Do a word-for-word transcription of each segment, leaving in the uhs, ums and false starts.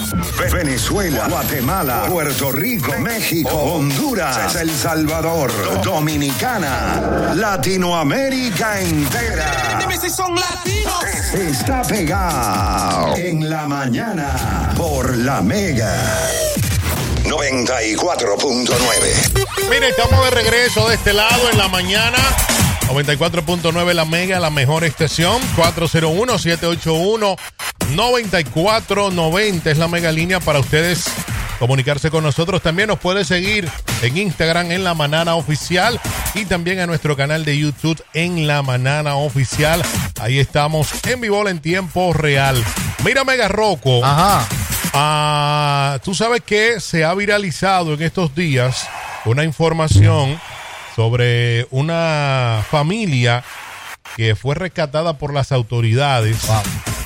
Venezuela, Guatemala, Puerto Rico, México, Honduras, El Salvador, Dominicana, Latinoamérica entera. Dime si son latinos. Está pegado en la mañana por La Mega noventa y cuatro punto nueve. Mire, estamos de regreso de este lado en la mañana. noventa y cuatro punto nueve La Mega, la mejor estación. cuatro cero uno, siete ocho uno, nueve cuatro nueve cero es la Mega línea para ustedes comunicarse con nosotros. También nos puede seguir en Instagram en La Manana Oficial y también a nuestro canal de YouTube en La Manana Oficial. Ahí estamos en vivo en tiempo real. Mira, Mega Rocco. Ajá. Ah, tú sabes que se ha viralizado en estos días una información sobre una familia que fue rescatada por las autoridades. Wow.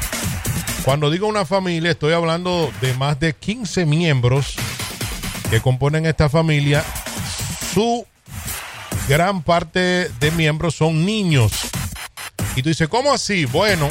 Cuando digo una familia, estoy hablando de más de quince miembros que componen esta familia. Su gran parte de miembros son niños. Y tú dices, ¿cómo así? Bueno,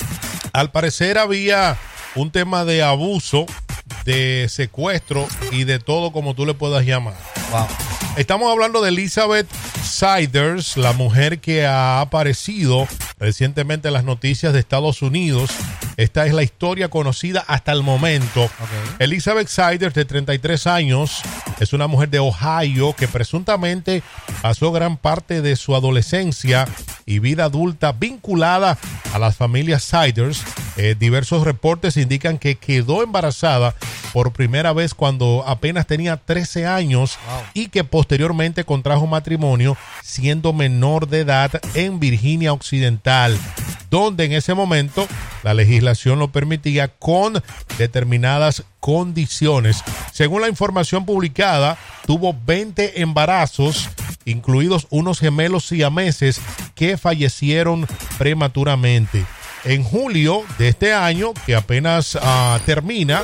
al parecer había un tema de abuso, de secuestro y de todo como tú le puedas llamar. Wow. Estamos hablando de Elizabeth Siders, la mujer que ha aparecido recientemente en las noticias de Estados Unidos. Esta es la historia conocida hasta el momento. Okay. Elizabeth Siders, de treinta y tres años, es una mujer de Ohio que presuntamente pasó gran parte de su adolescencia y vida adulta vinculada a las familias Siders. Eh, diversos reportes indican que quedó embarazada por primera vez cuando apenas tenía trece años. Wow. Y que posteriormente contrajo matrimonio siendo menor de edad en Virginia Occidental, donde en ese momento la legislación lo permitía con determinadas condiciones. Según la información publicada, tuvo veinte embarazos, incluidos unos gemelos siameses que fallecieron prematuramente. En julio de este año, que apenas uh, termina,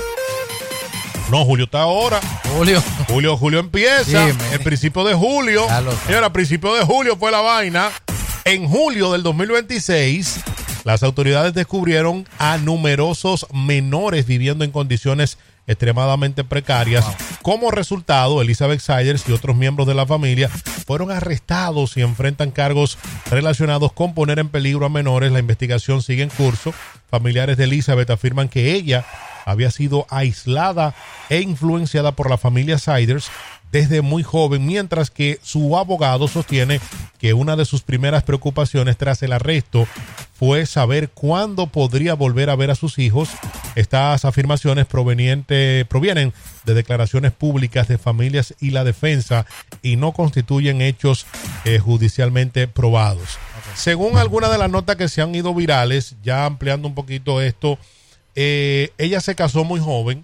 no, Julio está ahora. Julio. Julio, Julio empieza. Sí, el principio de julio. Señora, principio de julio fue la vaina. En julio del dos mil veintiséis, las autoridades descubrieron a numerosos menores viviendo en condiciones extremadamente precarias. Wow. Como resultado, Elizabeth Siders y otros miembros de la familia fueron arrestados y enfrentan cargos relacionados con poner en peligro a menores. La investigación sigue en curso. Familiares de Elizabeth afirman que ella había sido aislada e influenciada por la familia Siders desde muy joven, mientras que su abogado sostiene que una de sus primeras preocupaciones tras el arresto fue saber cuándo podría volver a ver a sus hijos. Estas afirmaciones provenientes, provienen de declaraciones públicas de familias y la defensa y no constituyen hechos eh, judicialmente probados. Okay. Según algunas de las notas que se han ido virales, ya ampliando un poquito esto, eh, ella se casó muy joven.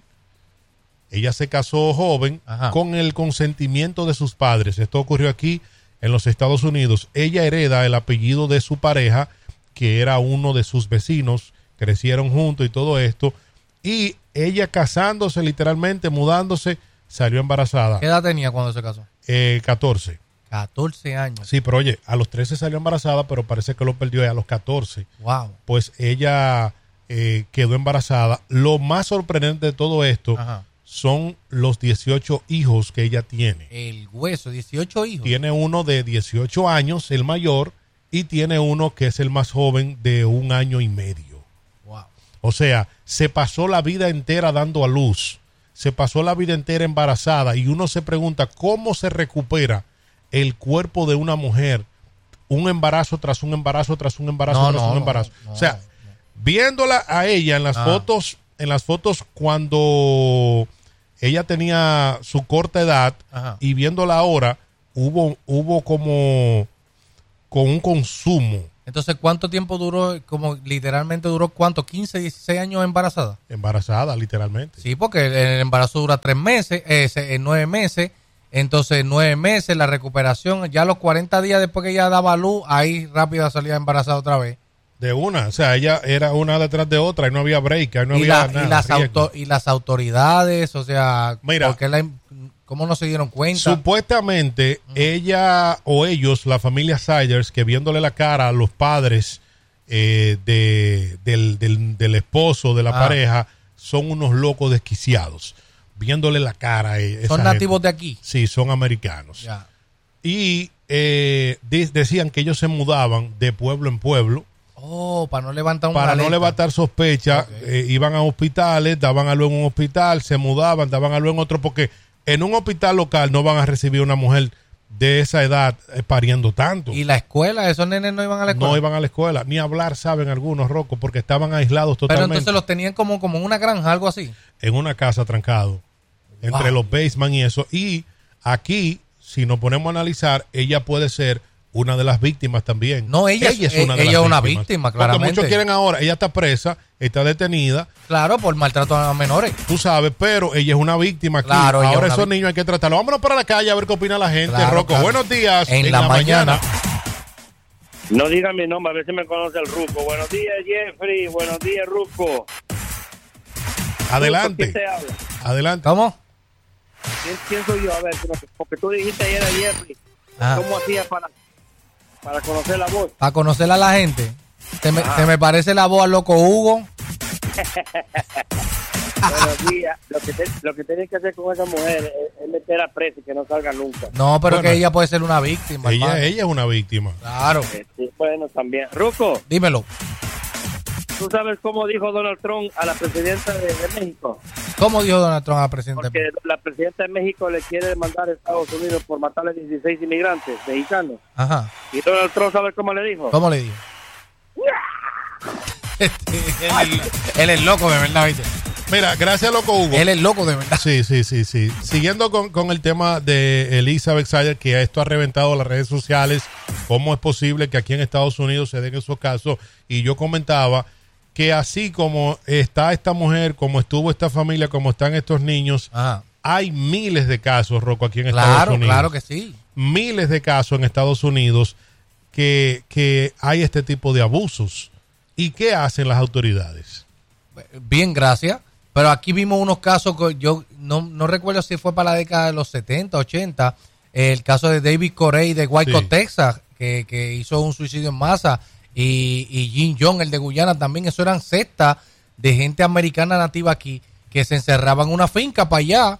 Ella se casó joven. Ajá. Con el consentimiento de sus padres. Esto ocurrió aquí en los Estados Unidos. Ella hereda el apellido de su pareja, que era uno de sus vecinos. Crecieron juntos y todo esto. Y ella casándose, literalmente mudándose, salió embarazada. ¿Qué edad tenía cuando se casó? Eh, catorce. catorce años. Sí, pero oye, a los trece salió embarazada, pero parece que lo perdió a los catorce. Wow. Pues ella eh, quedó embarazada. Lo más sorprendente de todo esto, ajá, son los dieciocho hijos que ella tiene. El hueso, dieciocho hijos. Tiene uno de dieciocho años, el mayor, y tiene uno que es el más joven, de un año y medio. Wow. O sea, se pasó la vida entera dando a luz. Se pasó la vida entera embarazada. Y uno se pregunta cómo se recupera el cuerpo de una mujer. Un embarazo tras un embarazo, tras un embarazo, no, tras no, un embarazo. No, no, o sea, no. viéndola a ella en las ah. fotos, en las fotos cuando ella tenía su corta edad, ajá, y viéndola ahora, hubo, hubo como con un consumo. Entonces, ¿cuánto tiempo duró? Como literalmente duró, ¿cuánto? ¿quince, dieciséis años embarazada? Embarazada, literalmente. Sí, porque el embarazo dura tres meses, eh, nueve meses. Entonces, nueve meses, la recuperación, ya los cuarenta días después que ella daba luz, ahí rápida salía embarazada otra vez. De una, o sea, ella era una detrás de otra y no había break, ahí no y había la, nada. Y las, auto, y las autoridades, o sea, mira, ¿por qué la, ¿cómo no se dieron cuenta? Supuestamente, uh-huh, ella o ellos, la familia Siders, que viéndole la cara a los padres eh, de, del, del, del esposo de la ah. pareja, son unos locos desquiciados, viéndole la cara a esa ¿Son gente. nativos de aquí? Sí, son americanos. Ya. Y eh, de- decían que ellos se mudaban de pueblo en pueblo. Oh, para no levantar un Para no levantar sospecha, Okay. eh, iban a hospitales, daban a luz en un hospital, se mudaban, daban a luz en otro, porque en un hospital local no van a recibir una mujer de esa edad eh, pariendo tanto. ¿Y la escuela? ¿Esos nenes no iban a la escuela? No iban a la escuela, ni hablar saben algunos, Rocco, porque estaban aislados Pero totalmente. entonces los tenían como, como en una granja, algo así. En una casa trancado, entre Wow. los basement y eso. Y aquí, si nos ponemos a analizar, ella puede ser una de las víctimas también. No, ella, es, es una de ella las es una víctimas. víctima, Porque claramente. muchos quieren ahora, ella está presa, está detenida, Claro, por maltrato a menores. tú sabes, pero ella es una víctima aquí. Claro, ella Ahora es una esos vi- niños hay que tratarlos. Vámonos para la calle a ver qué opina la gente. Claro, Rocco, claro. buenos días. En la mañana. No diga mi nombre, a ver si me conoce el Ruco. Buenos días, Jeffrey. Buenos días, Ruco. Adelante. ¿Quién te habla? Adelante. ¿Cómo? ¿Quién, quién soy yo? A ver, porque tú dijiste ayer a Jeffrey. Ajá. ¿Cómo hacía para, para conocer la voz? Para conocer a la gente. Se me, Ajá. se me parece la voz al loco Hugo. Buenos días. Lo que, te- lo que tienes que hacer con esa mujer es, es meter a preso y que no salga nunca. No, pero Bueno, que ella puede ser una víctima. Ella, hermano. ella es una víctima. Claro. Eh, sí, bueno, también. Ruco, Dímelo. ¿tú sabes cómo dijo Donald Trump a la presidenta de, de México? ¿Cómo dijo Donald Trump al presidente? Porque la presidenta de México le quiere mandar a Estados Unidos por matarle a dieciséis inmigrantes mexicanos. Ajá. Y Donald Trump, ¿sabes cómo le dijo? ¿Cómo le dijo? Este, él, es- él es loco de verdad, ¿viste? Mira, gracias, Loco Hugo. Él es loco de verdad. Sí, sí, sí, sí. Siguiendo con, con el tema de Elizabeth Sayer, que esto ha reventado las redes sociales, ¿cómo es posible que aquí en Estados Unidos se den esos casos? Y yo comentaba que así como está esta mujer, como estuvo esta familia, como están estos niños, Ajá. hay miles de casos, Rocco, aquí en Estados Claro, Unidos. claro que sí. Miles de casos en Estados Unidos que, que hay este tipo de abusos. ¿Y qué hacen las autoridades? Bien, gracias. Pero aquí vimos unos casos que yo no, no recuerdo si fue para la década de los setenta, ochenta, el caso de David Corey de Waco, Sí. Texas, que, que hizo un suicidio en masa, y, y Jim Young, el de Guyana, también. Eso eran sectas de gente americana nativa aquí que se encerraban en una finca para allá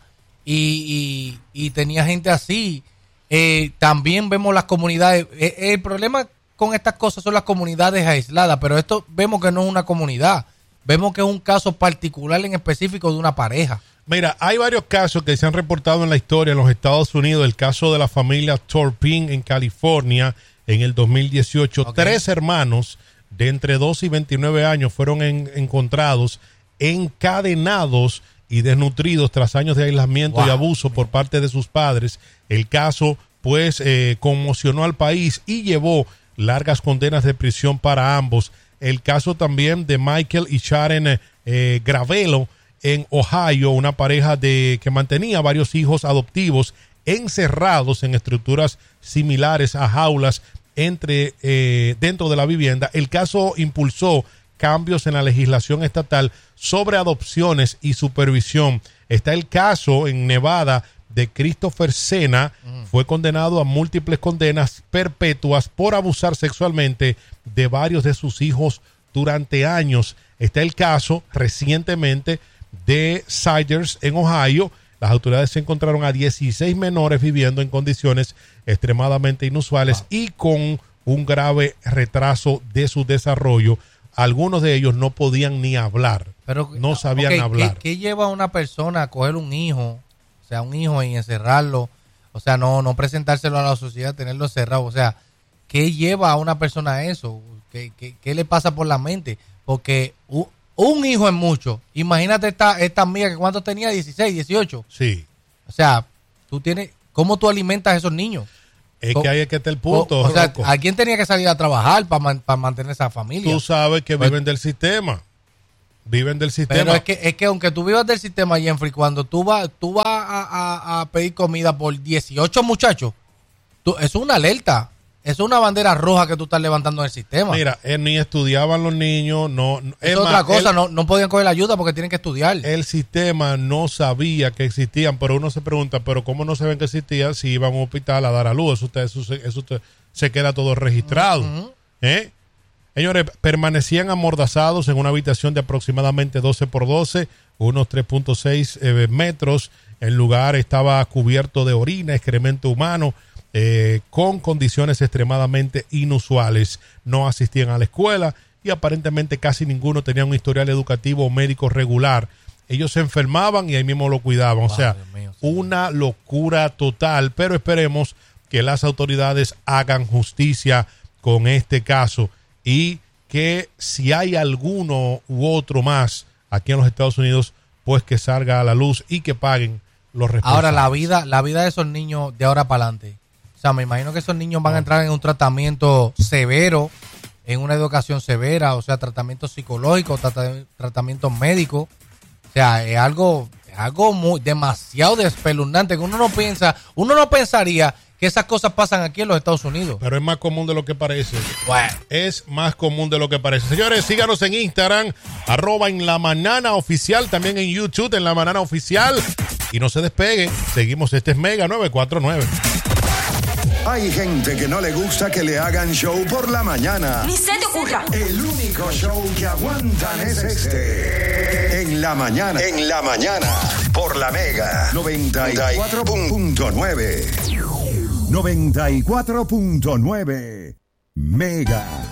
y, y, y tenía gente así. Eh, también vemos las comunidades. Eh, el problema con estas cosas son las comunidades aisladas, pero esto vemos que no es una comunidad. Vemos que es un caso particular en específico de una pareja. Mira, hay varios casos que se han reportado en la historia en los Estados Unidos. El caso de la familia Turpin en California en el dos mil dieciocho. Ok. Tres hermanos de entre dos y veintinueve años fueron en- encontrados encadenados y desnutridos tras años de aislamiento Wow. y abuso por parte de sus padres. El caso, pues, eh, conmocionó al país y llevó largas condenas de prisión para ambos. El caso también de Michael y Sharon eh, Gravelo en Ohio, una pareja de que mantenía varios hijos adoptivos encerrados en estructuras similares a jaulas entre eh, dentro de la vivienda. El caso impulsó cambios en la legislación estatal sobre adopciones y supervisión. Está el caso en Nevada de Christopher Sena, mm. fue condenado a múltiples condenas perpetuas por abusar sexualmente de varios de sus hijos durante años. Está el caso recientemente de Sayers en Ohio. Las autoridades encontraron a dieciséis menores viviendo en condiciones extremadamente inusuales wow. y con un grave retraso de su desarrollo. Algunos de ellos no podían ni hablar, Pero, no sabían okay, hablar. ¿qué, ¿Qué lleva a una persona a coger un hijo, o sea, un hijo y encerrarlo? O sea, no, no presentárselo a la sociedad, tenerlo encerrado. O sea, ¿qué lleva a una persona a eso? ¿Qué, qué, qué le pasa por la mente? Porque un, un hijo es mucho. Imagínate esta, esta amiga que cuánto tenía, dieciséis, dieciocho. Sí. O sea, tú tienes, ¿cómo tú alimentas a esos niños? Es que ahí es que está el punto. O, o sea, Rocco. ¿alguien tenía que salir a trabajar para man, para mantener esa familia? Tú sabes que pues, viven del sistema. Viven del sistema. Pero es que, es que aunque tú vivas del sistema, Jeffrey, cuando tú vas tú vas a, a, a pedir comida por dieciocho muchachos, tú, es una alerta. Es una bandera roja que tú estás levantando en el sistema. Mira, eh, ni estudiaban los niños, no. Es, es otra más, cosa, el, no, no podían coger la ayuda porque tienen que estudiar. El sistema no sabía que existían, pero uno se pregunta, ¿pero cómo no saben que existían si iban a un hospital a dar a luz? Eso, usted, eso, eso, eso usted, se queda todo registrado. Uh-huh. ¿eh? Señores, permanecían amordazados en una habitación de aproximadamente doce por doce, unos tres punto seis eh, metros. El lugar estaba cubierto de orina, excremento humano, eh, con condiciones extremadamente inusuales. No asistían a la escuela y aparentemente casi ninguno tenía un historial educativo o médico regular. Ellos se enfermaban y ahí mismo lo cuidaban. O sea, mío, sí. una locura total. Pero esperemos que las autoridades hagan justicia con este caso y que si hay alguno u otro más aquí en los Estados Unidos, pues que salga a la luz y que paguen los responsables. Ahora, la vida, la vida de esos niños de ahora para adelante. O sea, me imagino que esos niños van a entrar en un tratamiento severo, en una educación severa, o sea, tratamiento psicológico, trat- tratamiento médico. O sea, es algo, es algo muy, demasiado espeluznante, que uno no piensa, uno no pensaría que esas cosas pasan aquí en los Estados Unidos. Pero es más común de lo que parece. Bueno. Es más común de lo que parece. Señores, síganos en Instagram, arroba en la mañana oficial, también en YouTube, en la mañana oficial. Y no se despegue, seguimos, este es Mega nueve cuatro nueve. Hay gente que no le gusta que le hagan show por la mañana. Ni se te ocurra. El único show que aguantan es este. En la mañana. En la mañana. Por la Mega. noventa y cuatro punto nueve. noventa y cuatro punto nueve. Mega.